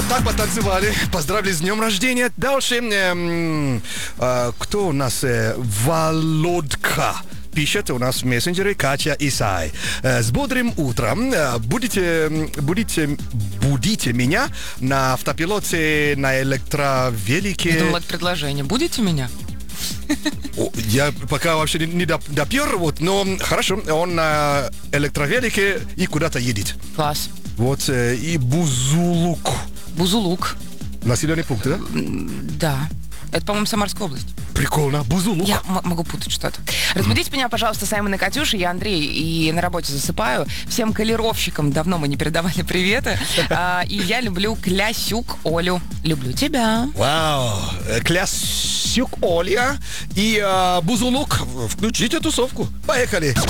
Так, потанцевали. Поздравили с днем рождения. Дальше, кто у нас? Володька. Пишет у нас в мессенджере Катя Исай. С бодрым утром. Будете меня на автопилоте на электровелике. Я думала, это предложение. Будете меня? Я пока вообще не допер, вот, но хорошо, он на электровелике и куда-то едет. Класс. Вот, и Бузулук. Бузулук. Населенный пункт, да? Да. Это, по-моему, Самарская область. Прикольно, Бузулук. Я могу путать что-то. Разбудите меня, пожалуйста, Саймон и Катюша. Я Андрей, и на работе засыпаю. Всем колеровщикам давно мы не передавали приветы. И я люблю Клясюк Олю. Люблю тебя. Вау. Клясюк Оля и Бузулук. Включите тусовку. Поехали.